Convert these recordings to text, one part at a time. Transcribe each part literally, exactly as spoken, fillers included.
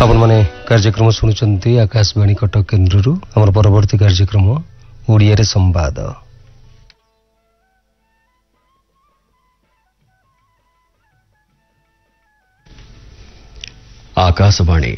आपण माने कार्यक्रम शुणुचंती आकाशवाणी कटक केन्द्ररू हमर परवर्ती कार्यक्रम ओडिया रे संवाद। आकाशवाणी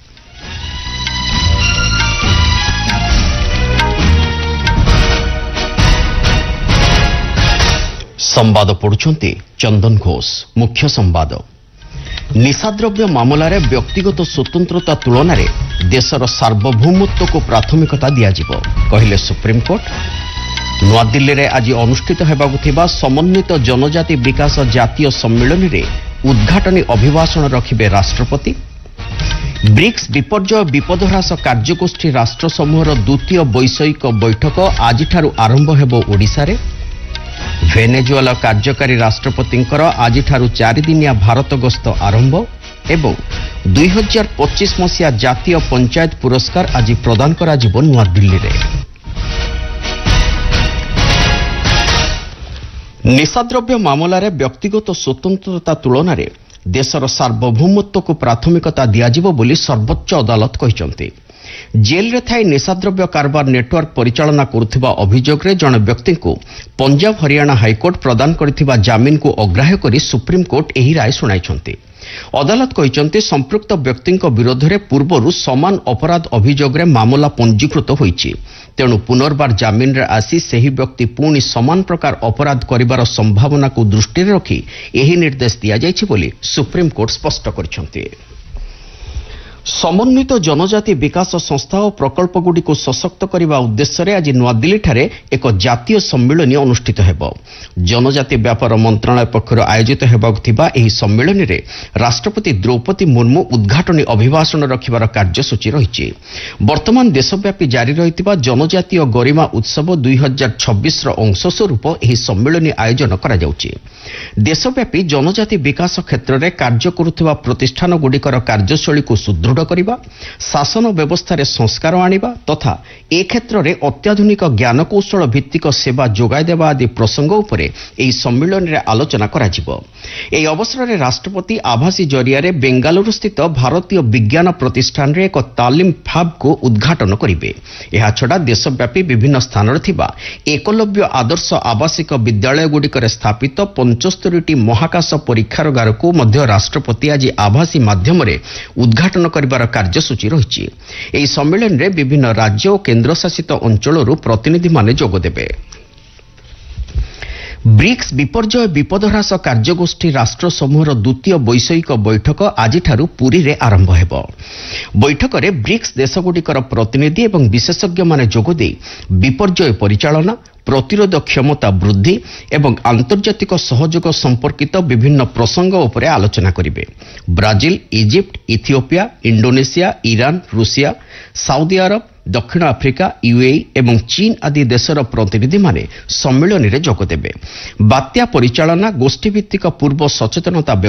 संवाद पढ़ुछंती चंदन घोष। मुख्य संवाद निशाद्रव्य मामलार व्यक्तिगत स्वतंत्रता तुलन में देशर सार्वभौमत्व को प्राथमिकता दियाजिबो कहिले सुप्रीमकोर्ट। नुआदिल्ली रे आज अनुष्ठित हेबाकु थिबा समन्वित जनजाति विकास जातीय सम्मेलन रे उद्घाटनी अभिभाषण रखिबे राष्ट्रपति। ब्रिक्स विपर्यय विपद ह्रास कार्यगोष्ठी राष्ट्र समूहर द्वितीय वैषयिक बैठक आजिठारु आरंभ हेबो ओडिशा रे। वेनेजुएला कार्यकारी राष्ट्रपतिंकर आजिठारु चारि दिनिया भारत गस्त आरंभ एवं दुई हजार पच्चीस मसीहा जातीय पंचायत पुरस्कार आज प्रदान करा जिवो नुआदिल्ली रे। निशाद्रव्य मामलार व्यक्तिगत स्वतंत्रता तुलन में देशर सार्वभौमत्व को प्राथमिकता दियाजिबो बोली सर्वोच्च अदालत कहिसंती। जेल रे थाई निशाद्रव्य कारबार नेटवर्क परिचालना करुथिबा अभियोग रे जणे व्यक्ति को पंजाब हरियाणा हाईकोर्ट प्रदान करथिबा जामिन को अग्राह्य करी सुप्रीमकोर्ट एही राय सुनाइछंती। अदालत कहिसंती संपृक्त व्यक्ति विरोध में पूर्वरु समान अपराध अभियोग रे मामला पंजीकृत होईछि, तेणु पुनर्बार जामिन रे आसी सेही व्यक्ति पुणी समान प्रकार अपराध करिबार संभावना को दृष्टि रे रखी एही निर्देश दिया जाइछि बोली सुप्रीमकोर्ट स्पष्ट करिसंती। समन्वित जनजाति विकास संस्था और प्रकल्पगुड़ी को सशक्त करने उद्देश्य रे आज नुआदिल्ली ठारे एक जातीय सम्मेलन अनुष्ठित हेबो। जनजाति व्यापार मंत्रालय पक्षर आयोजित हेबाकु थिबा एही सम्मेलन रे राष्ट्रपति द्रौपदी मुर्मू उद्घाटनी अभिभाषण रखिबार कार्यसूची रहिछि। वर्तमान देशव्यापी जारी रहितिबा जनजातीय गरिमा उत्सव दुई हजार छब्बीस रो अंश स्वरूप एही सम्मेलन आयोजन करा जाउछि। देशव्यापी जनजाति विकास क्षेत्र में कार्य करुथिबा प्रतिष्ठान गुड़िकर कार्यशैली को सुदृढ़ करिबा, शासन व्यवस्था रे संस्कार आनिबा तथा ए क्षेत्र में अत्याधुनिक ज्ञानकौशल भित्तिक सेवा जोगाई देवा आदि प्रसंग उपरे एही सम्मेलन रे आलोचना करा जिवो। एही अवसर रे राष्ट्रपति आभासी जरिया रे बेंगालुरु स्थित भारतीय विज्ञान प्रतिष्ठान रे एक तालीम फाब को उद्घाटन करिवे। एहा छडा देशव्यापी विभिन्न स्थान रे थिबा एकलव्य आदर्श आवासिक विद्यालय गुड़िकर स्थापित पंचस्तरी महाकाश परीक्षागार को मध्य राष्ट्रपति आज आभासी माध्यम रे उद्घाटन करिबार कार्यसूची रहिछि। एही सम्मेलन रे विभिन्न राज्य और केंद्र शासित अंचलरू प्रतिनिधि माने जोग देबे। ब्रिक्स विपर्यय विपद ह्रास कार्यगोष्ठी राष्ट्र समूहर द्वितीय वैषयिक बैठक आजिठारु पुरी रे आरंभ हेबो। बैठक रे ब्रिक्स देशगुड़िकर प्रतिनिधि एवं विशेषज्ञ माने जोग दे विपर्यय परिचालना, प्रतिरोध क्षमता वृद्धि एवं आंतर्जातिक सहयोग संपर्कित विभिन्न प्रसंग उपरे आलोचना करिवे। Brazil, Egypt, Ethiopia, Indonesia, Iran, Russia, Saudi Arab, दक्षिण आफ्रिका, यूएई एवं चीन आदि देशर प्रतिनिधि माने सम्मेलन रे जोग देबे। बात्या परिचालना, गोष्ठीभित्तिक पूर्व सचेतनता